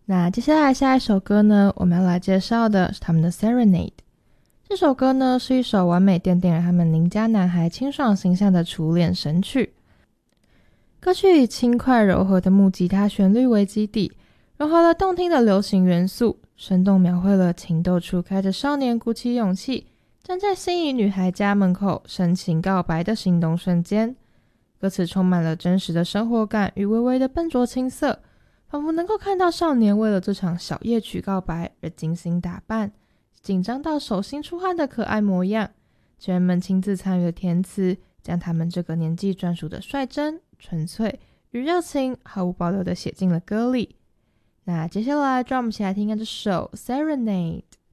那接下来下一首歌呢，我们要来介绍的是他们的 Serenade。 这首歌呢是一首完美奠定了他们邻家男孩清爽形象的初恋神曲。歌曲以轻快柔和的木吉他旋律为基底，融合了动听的流行元素，生动描绘了情窦初开的少年鼓起勇气站在心仪女孩家门口深情告白的心动瞬间。歌词充满了真实的生活感与微微的笨拙青涩，仿佛能够看到少年为了这场小夜曲告白而精心打扮，紧张到手心出汗的可爱模样。成员们亲自参与了填词，将他们这个年纪专属的率真、纯粹与热情毫无保留地写进了歌里。那接下来就让我们一起来听看这首 Serenade。